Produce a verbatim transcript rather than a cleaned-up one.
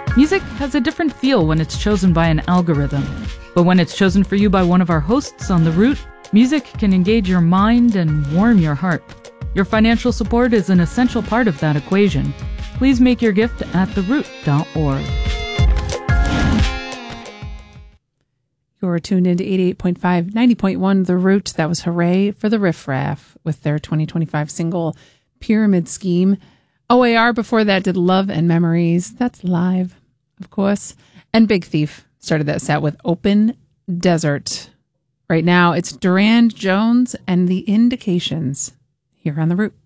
Music has a different feel when it's chosen by an algorithm. But when it's chosen for you by one of our hosts on The Root, music can engage your mind and warm your heart. Your financial support is an essential part of that equation. Please make your gift at the root dot org. You're tuned into eighty-eight point five, ninety point one The Root. That was Hooray for the Riff Raff with their twenty twenty-five single, Pyramid Scheme. O A R before that did Love and Memories. That's live, of course. And Big Thief started that set with Open Desert. Right now, it's Durand Jones and The Indications here on The Root.